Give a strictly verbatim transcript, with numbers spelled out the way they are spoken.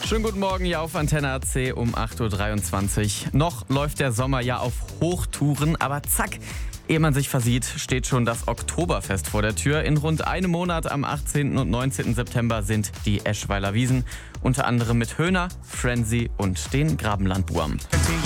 Schönen guten Morgen hier auf Antenne A C um acht Uhr dreiundzwanzig. Noch läuft der Sommer ja auf Hochtouren, aber zack, ehe man sich versieht, steht schon das Oktoberfest vor der Tür. In rund einem Monat am achtzehnten und neunzehnten September sind die Eschweiler Wiesn, unter anderem mit Höhner, Frenzy und den Grabenlandburm.